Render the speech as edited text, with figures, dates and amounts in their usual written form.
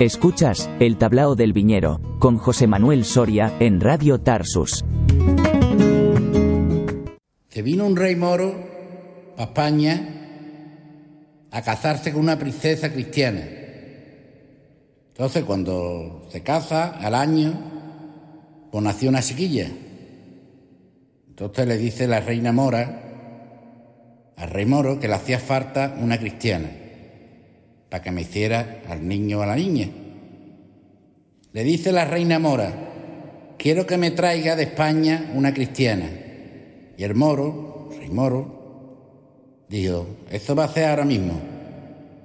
Escuchas El Tablao del Viñero, con José Manuel Soria, en Radio Tarsus. Se vino un rey moro a España a casarse con una princesa cristiana. Entonces, cuando se casa, al año, pues nació una chiquilla. Entonces le dice la reina mora al rey moro que le hacía falta una cristiana para que me hiciera al niño o a la niña. Le dice la reina mora: quiero que me traiga de España una cristiana. Y el moro, rey moro, dijo: esto va a ser ahora mismo.